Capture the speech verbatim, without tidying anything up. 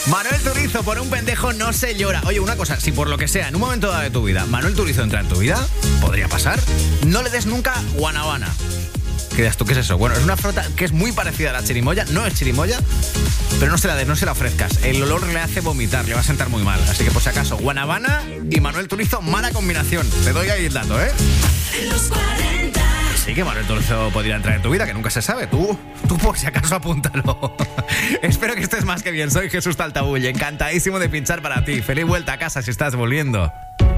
Manuel Turizo, por un pendejo no se llora. Oye, una cosa, si por lo que sea, en un momento dado de tu vida, Manuel Turizo entra en tu vida, podría pasar, no le des nunca guanabana. ¿Qué dices tú? ¿Qué es eso? Bueno, es una fruta que es muy parecida a la chirimoya, no es chirimoya, pero no se la des, no se la ofrezcas. El olor le hace vomitar, le va a sentar muy mal. Así que por si acaso, guanabana y Manuel Turizo, mala combinación. Te doy ahí el dato, ¿eh? En los cuarenta. Sí que Manuel Turizo podría entrar en tu vida, que nunca se sabe. Tú, tú por si acaso apúntalo. Espero que estés más que bien. Soy Jesús Taltabull, encantadísimo de pinchar para ti. Feliz vuelta a casa si estás volviendo.